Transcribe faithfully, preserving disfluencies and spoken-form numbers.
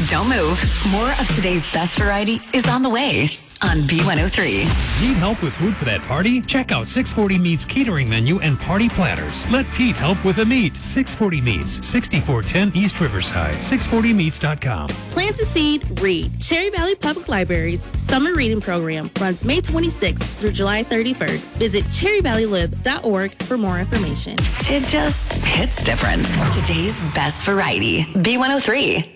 Don't move. More of today's best variety is on the way on B one oh three. Need help with food for that party? Check out six forty Meats catering menu and party platters. Let Pete help with the meat. six forty Meats, sixty-four ten East Riverside, six forty meats dot com. Plant a seed, read. Cherry Valley Public Library's summer reading program runs May twenty-sixth through July thirty-first. Visit cherry valley lib dot org for more information. It just hits different. Today's best variety. B one oh three.